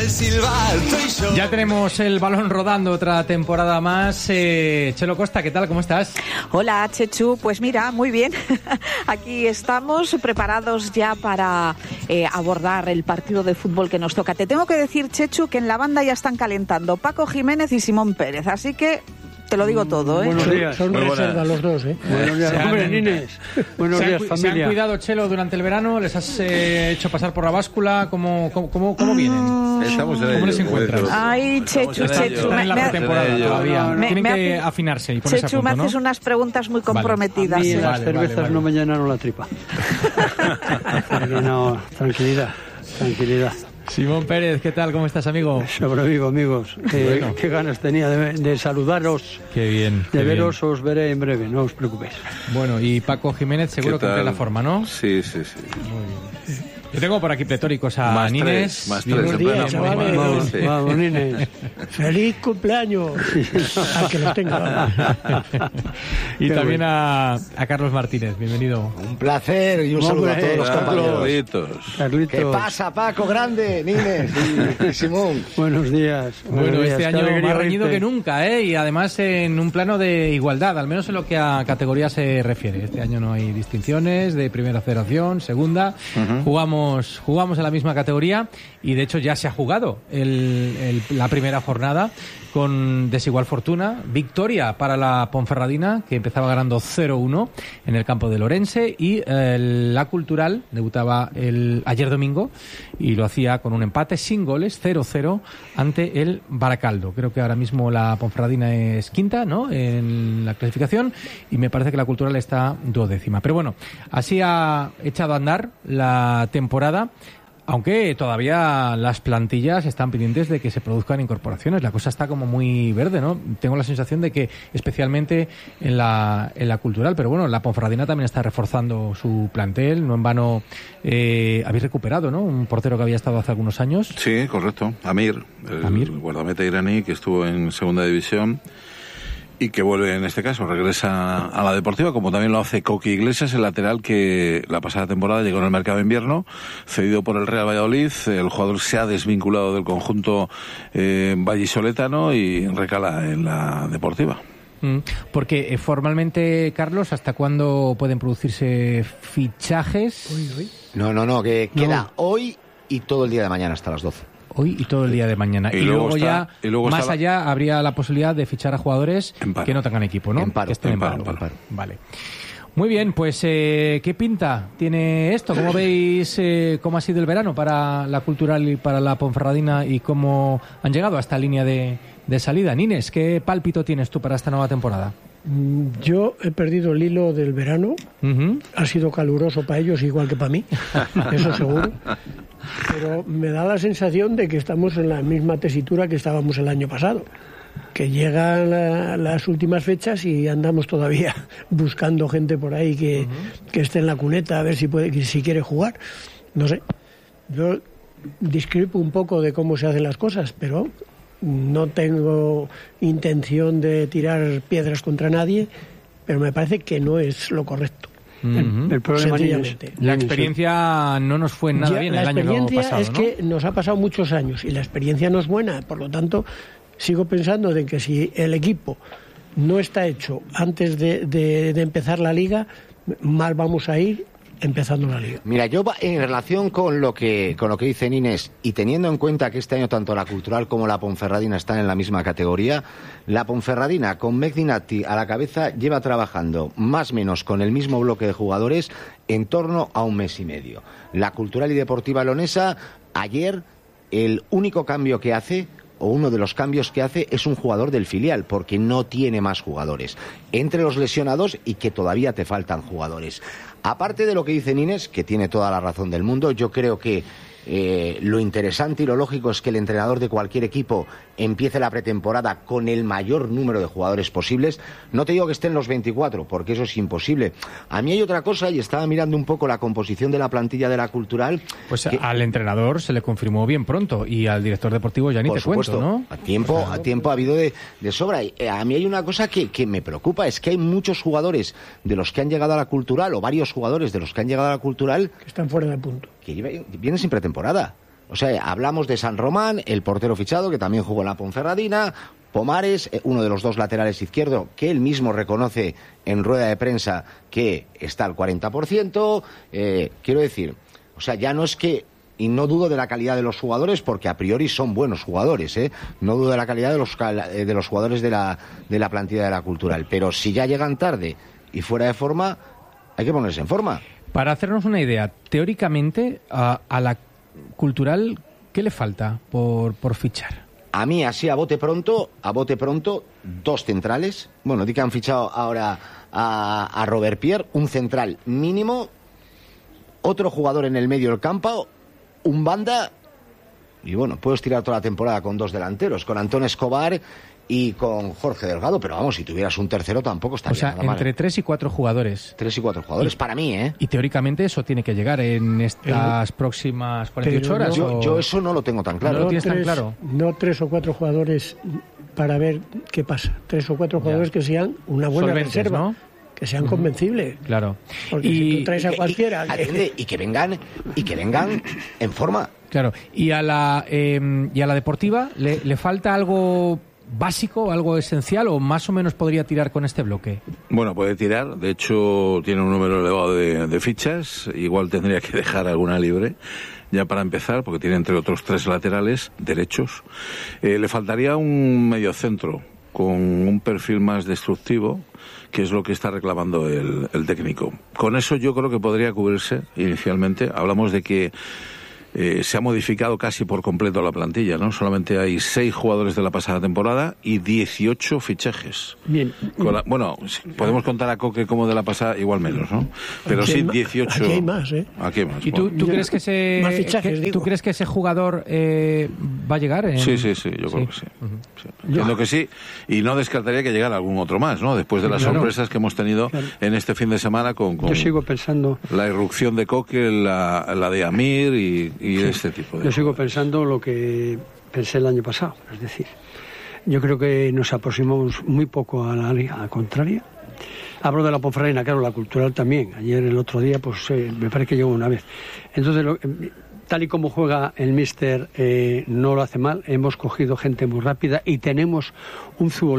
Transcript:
Ya tenemos el balón rodando otra temporada más. Chelo Costa, ¿qué tal? ¿Cómo estás? Hola, Chechu. Pues mira, muy bien. Aquí estamos preparados ya para abordar el partido de fútbol que nos toca. Te tengo que decir, Chechu, que en la banda ya están calentando Paco Jiménez y Simón Pérez. Así que te lo digo todo, ¿eh? Buenos días. Son reservas los dos, ¿eh? Buenos días, hombre, Nines. Buenos días, familia. ¿Se han cuidado, Chelo, durante el verano? ¿Les has hecho pasar por la báscula? ¿Cómo vienen? Estamos en ¿Cómo les encuentras? Ay, Chechu. Están en la pretemporada todavía. Tienen que afinarse y ponerse a punto, Chechu, me haces unas preguntas muy comprometidas. Vale. Las cervezas no me llenaron la tripa. No, tranquilidad. Simón Pérez, ¿qué tal? ¿Cómo estás, amigo? Sobrevivo, amigos. Bueno. Qué ganas tenía de saludaros. Qué bien. De veros, os veré en breve, no os preocupéis. Bueno, y Paco Jiménez seguro que está en la forma, ¿no? Sí. Muy bien. Yo tengo por aquí pletóricos a más Nines. Buenos días, chavales. Vamos, Nines. ¡Feliz cumpleaños! A que los tenga. Y también a Carlos Martínez, bienvenido. Un placer y un saludo a todos los compañeros. Carlitos. ¿Qué pasa, Paco Grande, Nines y Simón? Buenos días. Bueno, días. este año más reñido que nunca, ¿eh? Y además en un plano de igualdad, al menos en lo que a categoría se refiere. Este año no hay distinciones de primera federación, segunda. Jugamos en la misma categoría y de hecho ya se ha jugado la primera jornada con desigual fortuna. Victoria para la Ponferradina, que empezaba ganando 0-1 en el campo de Orense, y la Cultural debutaba ayer domingo y lo hacía con un empate sin goles, 0-0 ante el Baracaldo. Creo que ahora mismo la Ponferradina es quinta, ¿no?, en la clasificación, y me parece que la Cultural está 12ª. Pero bueno, así ha echado a andar la temporada, aunque todavía las plantillas están pendientes de que se produzcan incorporaciones. La cosa está como muy verde, ¿no? Tengo la sensación de que especialmente en la Cultural, pero bueno, la Ponferradina también está reforzando su plantel. No en vano habéis recuperado, ¿no?, un portero que había estado hace algunos años. Sí, correcto. Amir, el guardameta iraní que estuvo en segunda división y que vuelve, en este caso, regresa a la Deportiva, como también lo hace Coqui Iglesias, el lateral que la pasada temporada llegó en el mercado de invierno, cedido por el Real Valladolid. El jugador se ha desvinculado del conjunto vallisoletano y recala en la Deportiva. Porque formalmente, Carlos, ¿hasta cuándo pueden producirse fichajes? No, que queda hoy y todo el día de mañana hasta las 12. Hoy y todo el día de mañana. Y luego más allá, habría la posibilidad de fichar a jugadores que no tengan equipo, ¿no? En paro. Que estén en paro. Vale. Muy bien, pues ¿qué pinta tiene esto? ¿Cómo veis cómo ha sido el verano para la Cultural y para la Ponferradina y cómo han llegado a esta línea de salida? Nines, ¿qué pálpito tienes tú para esta nueva temporada? Yo he perdido el hilo del verano. Ha sido caluroso para ellos igual que para mí, eso seguro. Pero me da la sensación de que estamos en la misma tesitura que estábamos el año pasado, que llegan las últimas fechas y andamos todavía buscando gente por ahí que esté en la cuneta a ver si quiere jugar. No sé, yo discrepo un poco de cómo se hacen las cosas, pero no tengo intención de tirar piedras contra nadie, pero me parece que no es lo correcto. El problema es la experiencia no nos fue nada bien el año pasado. La experiencia es que nos ha pasado muchos años y la experiencia no es buena, por lo tanto sigo pensando de que si el equipo no está hecho antes de empezar la liga, mal vamos a ir empezando la liga. Mira, yo en relación con lo que dice Nines, y teniendo en cuenta que este año tanto la Cultural como la Ponferradina están en la misma categoría, la Ponferradina con Mezdinati a la cabeza lleva trabajando más o menos con el mismo bloque de jugadores en torno a un mes y medio. La Cultural y Deportiva Leonesa, ayer el único cambio que hace, o uno de los cambios que hace, es un jugador del filial, porque no tiene más jugadores entre los lesionados y que todavía te faltan jugadores. Aparte de lo que dice Nines, que tiene toda la razón del mundo, yo creo que lo interesante y lo lógico es que el entrenador de cualquier equipo empiece la pretemporada con el mayor número de jugadores posibles. No te digo que estén los 24, porque eso es imposible. A mí hay otra cosa, y estaba mirando un poco la composición de la plantilla de la Cultural. Pues al entrenador se le confirmó bien pronto, y al director deportivo ya ni te cuento, ¿no? A tiempo ha habido de sobra. A mí hay una cosa que me preocupa, es que hay muchos jugadores de los que han llegado a la Cultural, o varios jugadores de los que han llegado a la Cultural, que están fuera de punto, que vienen sin pretemporada. O sea, hablamos de San Román, el portero fichado, que también jugó en la Ponferradina, Pomares, uno de los dos laterales izquierdo, que él mismo reconoce en rueda de prensa que está al 40%. Quiero decir, o sea, ya no es que... Y no dudo de la calidad de los jugadores, porque a priori son buenos jugadores, ¿eh? No dudo de la calidad de los jugadores de la plantilla de la Cultural. Pero si ya llegan tarde y fuera de forma, hay que ponerse en forma. Para hacernos una idea, teóricamente, a la Cultural, ¿qué le falta por fichar? A mí, así a bote pronto, dos centrales. Bueno, di que han fichado ahora a Robert Pierre, un central mínimo, otro jugador en el medio del campo, un banda, y bueno, puedes tirar toda la temporada con dos delanteros, con Antón Escobar y con Jorge Delgado, pero vamos, si tuvieras un tercero tampoco estaría nada mal. O sea, entre 3 y 4 jugadores. 3 y 4 jugadores, para mí, ¿eh? Y teóricamente eso tiene que llegar en estas próximas 48 horas. Yo eso no lo tengo tan claro. ¿No lo tienes tan claro? No 3 o 4 jugadores para ver qué pasa. 3 o 4 jugadores que sean una buena reserva, ¿no? Que sean convencibles. Claro. Porque si tú traes a cualquiera... Y que vengan en forma. Claro. Y a la deportiva, ¿le falta algo básico, algo esencial, o más o menos podría tirar con este bloque? Bueno, puede tirar. De hecho, tiene un número elevado de fichas. Igual tendría que dejar alguna libre, ya para empezar, porque tiene entre otros 3 laterales derechos. Le faltaría un mediocentro con un perfil más destructivo, que es lo que está reclamando el técnico. Con eso yo creo que podría cubrirse inicialmente. Hablamos de que se ha modificado casi por completo la plantilla, ¿no? Solamente hay 6 jugadores de la pasada temporada y 18 fichajes. Bien. Bueno, podemos contar a Coque como de la pasada, igual menos, ¿no? Pero sí 18. Aquí hay más, ¿eh? Aquí hay más. ¿Y tú crees que ese más fichajes, ¿tú crees que ese jugador va a llegar? Sí, yo creo que sí. Sí. Entiendo que sí, y no descartaría que llegara algún otro más, ¿no? Después de las sorpresas que hemos tenido en este fin de semana con yo sigo pensando la irrupción de Coque, la de Amir y este tipo de Yo sigo pensando lo que pensé el año pasado, es decir, yo creo que nos aproximamos muy poco a la liga contraria. Hablo de la Ponferradina, claro, la Cultural también. Ayer, el otro día, pues me parece que llegó una vez. Entonces, tal y como juega el míster, no lo hace mal. Hemos cogido gente muy rápida y tenemos un